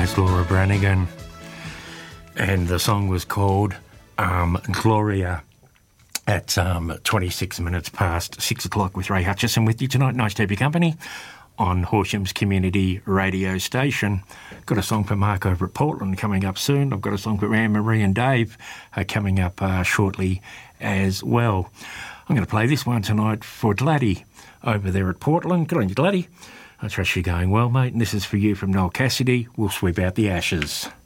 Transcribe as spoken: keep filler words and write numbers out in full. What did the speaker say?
That's Laura Branigan. And the song was called um, Gloria at um, twenty-six minutes past six o'clock with Ray Hutchison with you tonight. Nice to have your company on Horsham's Community Radio Station. Got a song for Mark over at Portland coming up soon. I've got a song for Anne-Marie and Dave uh, coming up uh, shortly as well. I'm going to play this one tonight for Gladdy over there at Portland. Good on you, Gladdy. I trust you're going well, mate. And this is for you from Noel Cassidy. We'll sweep out the ashes.